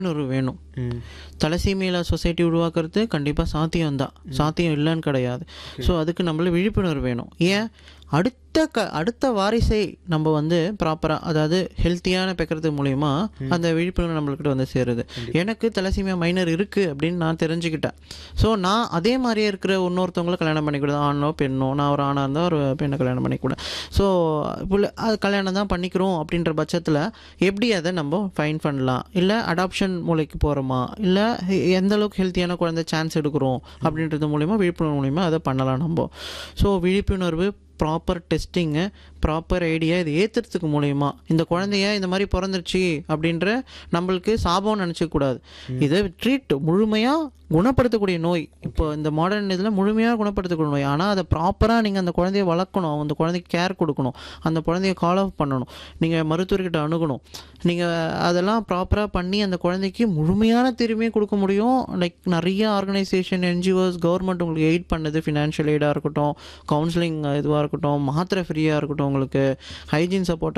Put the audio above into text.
ஒரு வேணும். ம். தலசீமியலா சொசைட்டி உருவாக்குறது கண்டிப்பாக சாத்தியம் தான், சாத்தியம் இல்லைன்னு கிடையாது. ஸோ அதுக்கு நம்மள விழிப்புணர்வு வேணும். ஏன் அடுத்த வாரிசை நம்ம வந்து ப்ராப்பராக, அதாவது ஹெல்த்தியான பெக்கிறது மூலிமா அந்த விழிப்புணர்வு நம்மள்கிட்ட வந்து சேருது. எனக்கு தலசீமியா மைனர் இருக்குது அப்படின்னு நான் தெரிஞ்சுக்கிட்டேன். ஸோ நான் அதே மாதிரியே இருக்கிற இன்னொருத்தவங்கள கல்யாணம் பண்ணிக்கூடாது. ஆணோ பெண்ணோ, நான் ஒரு ஆணாக இருந்தால் ஒரு பெண்ணை கல்யாணம் பண்ணிக்கூடாது. ஸோ அது கல்யாணம் தான் பண்ணிக்கிறோம் அப்படின்ற பட்சத்தில் எப்படி அதை நம்ம ஃபைன் பண்ணலாம், இல்லை அடாப்ஷன் மூலைக்கு போகிறோமா, இல்லை எந்த அளவுக்கு ஹெல்த்தியான குழந்தை சான்ஸ் எடுக்கிறோம் அப்படின்றது மூலிமா, விழிப்புணர்வு மூலிமா அதை பண்ணலாம் நம்ம. ஸோ விழிப்புணர்வு, ப்ராப்பர் டெஸ்டிங்கு, ப்ராப்பர் ஐடியா இது ஏற்றுறதுக்கு மூலயமா இந்த குழந்தைய இந்த மாதிரி பிறந்துருச்சு அப்படின்ற நம்மளுக்கு சாபம்னு நினச்சிக்கூடாது. இதை முழுமையாக குணப்படுத்தக்கூடிய நோய். இப்போ இந்த மாடர்ன் இதில் முழுமையாக குணப்படுத்தக்கூடிய நோய். ஆனால் அதை ப்ராப்பராக நீங்கள் அந்த குழந்தைய வளர்க்கணும், அந்த குழந்தைக்கு கேர் கொடுக்கணும், அந்த குழந்தைய கால் ஆஃப் பண்ணணும், நீங்கள் மருத்துவர்கிட்ட அணுகணும். நீங்கள் அதெல்லாம் ப்ராப்பராக பண்ணி அந்த குழந்தைக்கு முழுமையான தீர்வுமே கொடுக்க முடியும். லைக் நிறைய ஆர்கனைசேஷன், என்ஜிஓஸ், கவர்மெண்ட் உங்களுக்கு எய்ட் பண்ணுது. ஃபினான்ஷியல் எய்டாக இருக்கட்டும், கவுன்சிலிங் இதுவாக இருக்கட்டும், மாத்திரை ஃப்ரீயாக இருக்கட்டும், உங்களுக்கு ஹைஜீன் சப்போர்ட்டாக